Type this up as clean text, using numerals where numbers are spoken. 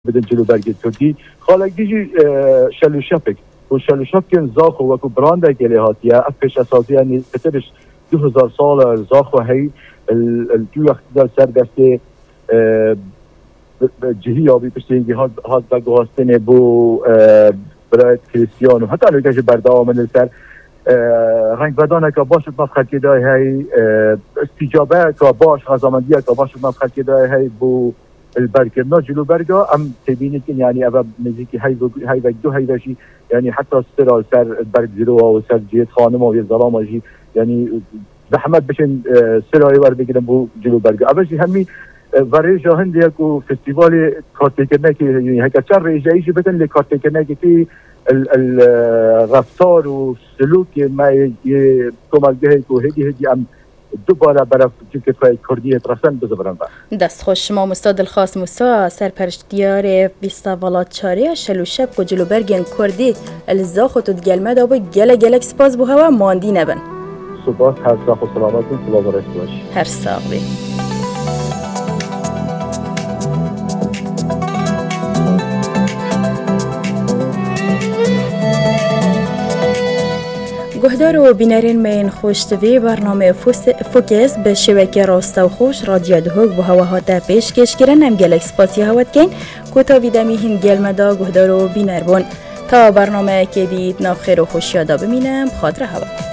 بدن جلو برگی ترکی خالق دیجی شلوشپک و شلوشپکن زاخ و کو براند گلی هاتیه افش اساسی یعنی بترش 2000 سال زاخ و هی الجو اختیار سر دسته جهی آبی پشتینگی هات بگوهستنه بو برای کریستیانو حتی الوی که برداو من سر رنگ بدانه که باشد مفخد که دای هی استجابه که باش غزامندیه که باشد مفخد که دای هی بو البركرنا جلو برجا ام تبيني كن يعني ابا نزيكي هاي بدو هاي داشي يعني حتى سر البرج زيرو وسر جيت خانم و الظلام جي يعني زحمت بشن سراي ور بگیرم بو جلو برجا ابش همي وريجا هندي اكو فيستيفال كارتيكنا كي يعني هيك چار ريجايشي بدن لكارتيكنا كي الرفتار والسلوك ما كمال جهه كو هدي ام دوباره برای جکت کردی ترسن بزرگم با دست خوش شما مستاد الخاص موسا سرپرشتیار بیستاولات چاری شلوشب و جلوبرگن کردی الزاخ و تدگلمه دا با گلک سپاس بو هوا ماندی نبن سپاس هر ساق و سلامت و سلام و رشت باش هر ساق بی گهدار و بینرین من خوشتوی برنامه فوکس به شبکه راسته و خوش رادیو دهوگ و هوا هاته پیشکش کرن هم گلک سپاسی هوت کن کتا ویدمی هین گلمدا گهدار و بینر بون تا برنامه که دید ناف خیر و خوش یادا بمینم خاطر هوا